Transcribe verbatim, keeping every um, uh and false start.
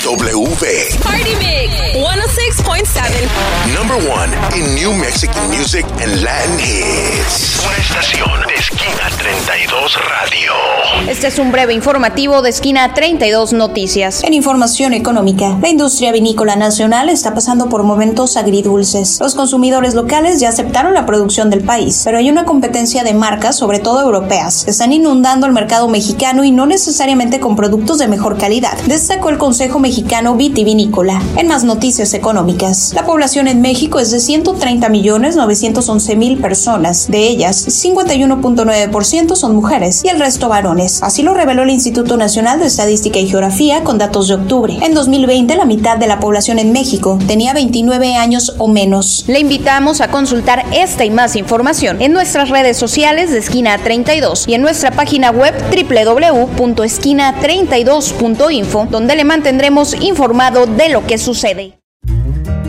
W. Party Mix one oh six point seven. Number one in New Mexican music and Latin hits. Una estación de Esquina treinta y dos Radio. Este es un breve informativo de Esquina treinta y dos Noticias. En información económica, la industria vinícola nacional está pasando por momentos agridulces. Los consumidores locales ya aceptaron la producción del país, pero hay una competencia de marcas, sobre todo europeas, que están inundando el mercado mexicano y no necesariamente con productos de mejor calidad, destacó el Consejo Mexicano Vitivinícola. En más noticias económicas, la población en México es de ciento treinta millones novecientos once mil personas. De ellas, cincuenta y uno punto nueve por ciento son mujeres y el resto varones. Así lo reveló el Instituto Nacional de Estadística y Geografía con datos de octubre. En dos mil veinte, la mitad de la población en México tenía veintinueve años o menos. Le invitamos a consultar esta y más información en nuestras redes sociales de Esquina treinta y dos y en nuestra página web doble u doble u doble u punto esquina treinta y dos punto info, donde le mantendremos informado de lo que sucede.